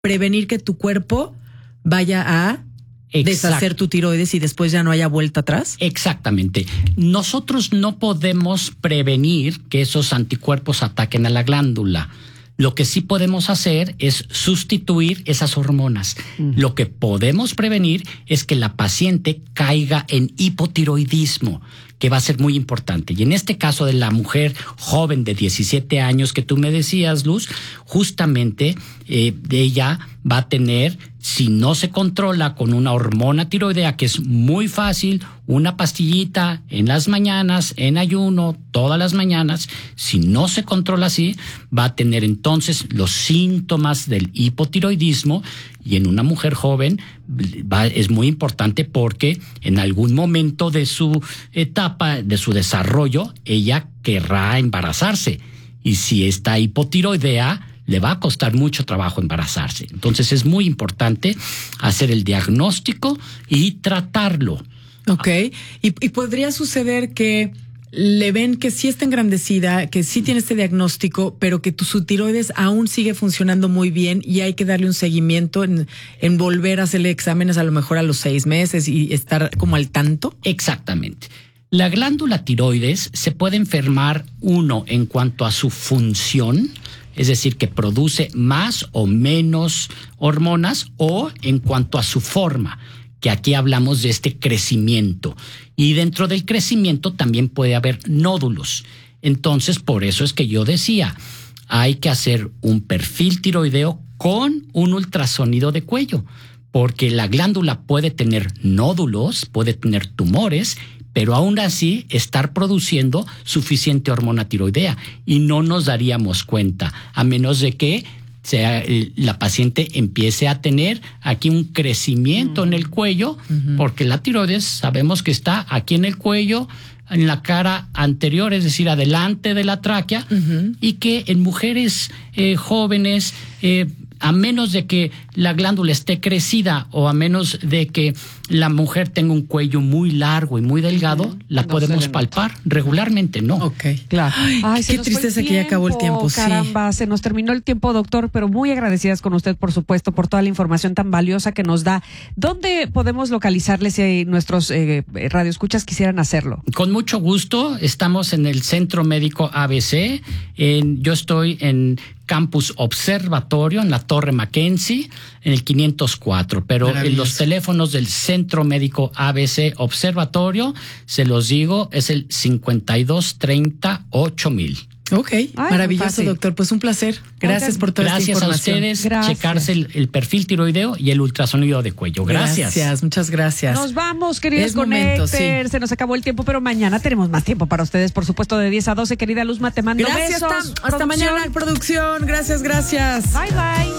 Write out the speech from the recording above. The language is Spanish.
prevenir que tu cuerpo vaya a deshacer tu tiroides y después ya no haya vuelta atrás. Exactamente. Nosotros no podemos prevenir que esos anticuerpos ataquen a la glándula. Lo que sí podemos hacer es sustituir esas hormonas. Lo que podemos prevenir es que la paciente caiga en hipotiroidismo, que va a ser muy importante. Y en este caso de la mujer joven de 17 años que tú me decías, Luz, justamente ella va a tener, si no se controla con una hormona tiroidea, que es muy fácil, una pastillita en las mañanas, en ayuno, todas las mañanas, si no se controla así, va a tener entonces los síntomas del hipotiroidismo. Y en una mujer joven es muy importante porque en algún momento de su etapa, de su desarrollo, ella querrá embarazarse. Y si está hipotiroidea, le va a costar mucho trabajo embarazarse. Entonces es muy importante hacer el diagnóstico y tratarlo. Ok. Y podría suceder que le ven que sí está engrandecida, que sí tiene este diagnóstico, pero que su tiroides aún sigue funcionando muy bien y hay que darle un seguimiento en volver a hacerle exámenes a lo mejor a los 6 meses y estar como al tanto. Exactamente. La glándula tiroides se puede enfermar, uno, en cuanto a su función, es decir, que produce más o menos hormonas, o en cuanto a su forma, que aquí hablamos de este crecimiento. Y dentro del crecimiento también puede haber nódulos. Entonces, por eso es que yo decía, hay que hacer un perfil tiroideo con un ultrasonido de cuello, porque la glándula puede tener nódulos, puede tener tumores, pero aún así estar produciendo suficiente hormona tiroidea y no nos daríamos cuenta, a menos de que la paciente empiece a tener aquí un crecimiento en el cuello, porque la tiroides sabemos que está aquí en el cuello, en la cara anterior, es decir, adelante de la tráquea, y que en mujeres jóvenes, a menos de que la glándula esté crecida o a menos de que la mujer tenga un cuello muy largo y muy delgado, la podemos palpar regularmente, ¿no? Ok, claro. Ay, qué tristeza que ya acabó el tiempo. Caramba, se nos terminó el tiempo, doctor, pero muy agradecidas con usted, por supuesto, por toda la información tan valiosa que nos da. ¿Dónde podemos localizarle si nuestros radioescuchas quisieran hacerlo? Con mucho gusto. Estamos en el Centro Médico ABC. Yo estoy en Campus Observatorio, en la Torre Mackenzie, en el 504. Pero en los teléfonos del Centro Médico ABC Observatorio, se los digo, es el 5230-8000. Ok, maravilloso, doctor. Pues un placer. Gracias por toda esta información. Gracias a ustedes. Checarse el perfil tiroideo y el ultrasonido de cuello. Gracias. Muchas gracias. Nos vamos, queridos Connectors. Se nos acabó el tiempo, pero mañana tenemos más tiempo para ustedes, por supuesto, de 10 a 12. Querida Luzma, te mando besos. Hasta mañana, producción. Gracias. Bye, bye.